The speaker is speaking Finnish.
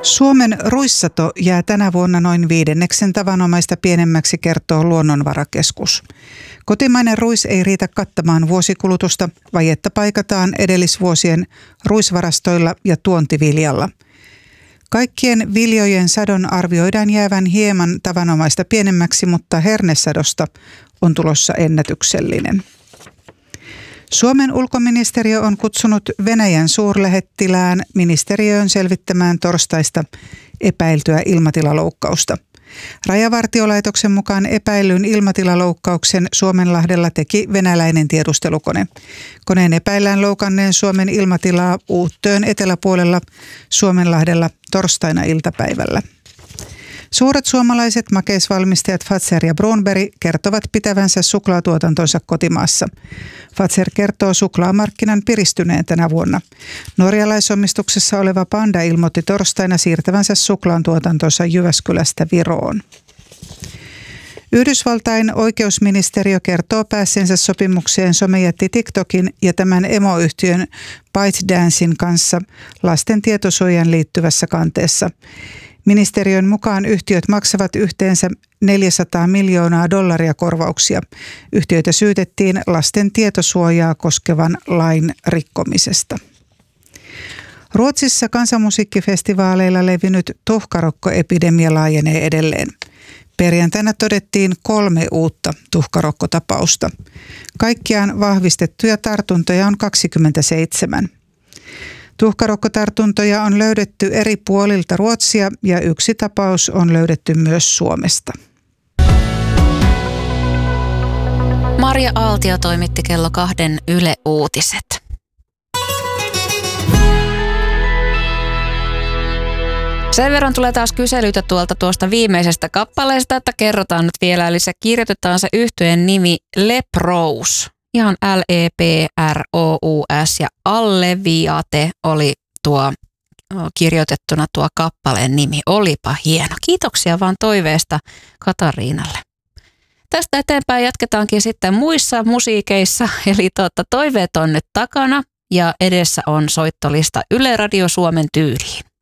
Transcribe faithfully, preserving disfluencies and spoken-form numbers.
Suomen ruissato jää tänä vuonna noin viidenneksen tavanomaista pienemmäksi, kertoo Luonnonvarakeskus. Kotimainen ruis ei riitä kattamaan vuosikulutusta, vajetta paikataan edellisvuosien ruisvarastoilla ja tuontiviljalla. Kaikkien viljojen sadon arvioidaan jäävän hieman tavanomaista pienemmäksi, mutta hernesadosta on tulossa ennätyksellinen. Suomen ulkoministeriö on kutsunut Venäjän suurlähettilään ministeriöön selvittämään torstaista epäiltyä ilmatilaloukkausta. Rajavartiolaitoksen mukaan epäillyn ilmatilaloukkauksen Suomenlahdella teki venäläinen tiedustelukone. Koneen epäillään loukanneen Suomen ilmatilaa Uuttöön eteläpuolella Suomenlahdella torstaina iltapäivällä. Suuret suomalaiset makeisvalmistajat Fazer ja Brunberg kertovat pitävänsä suklaatuotantonsa kotimaassa. Fazer kertoo suklaamarkkinan piristyneen tänä vuonna. Norjalaisomistuksessa oleva Panda ilmoitti torstaina siirtävänsä suklaan tuotantonsa Jyväskylästä Viroon. Yhdysvaltain oikeusministeriö kertoo päässeensä sopimukseen somejätti TikTokin ja tämän emoyhtiön ByteDancein kanssa lasten tietosuojan liittyvässä kanteessa. Ministeriön mukaan yhtiöt maksavat yhteensä neljäsataa miljoonaa dollaria korvauksia. Yhtiöitä syytettiin lasten tietosuojaa koskevan lain rikkomisesta. Ruotsissa kansanmusiikkifestivaaleilla levinnyt tuhkarokkoepidemia laajenee edelleen. Perjantaina todettiin kolme uutta tuhkarokkotapausta. Kaikkiaan vahvistettuja tartuntoja on kaksikymmentäseitsemän. Tuhkarokkotartuntoja on löydetty eri puolilta Ruotsia ja yksi tapaus on löydetty myös Suomesta. Marja Aaltio toimitti kello kahden Yle Uutiset. Sen verran tulee taas kyselyitä tuolta tuosta viimeisestä kappaleesta, että kerrotaan nyt vielä, eli se kirjoitetaan se yhtyeen nimi Leprous. Ihan L E P R O U S ja Alleviate oli tuo kirjoitettuna tuo kappaleen nimi. Olipa hieno. Kiitoksia vaan toiveesta Katariinalle. Tästä eteenpäin jatketaankin sitten muissa musiikeissa, eli tuota, toiveet on nyt takana ja edessä on soittolista Yle Radio Suomen tyyliin.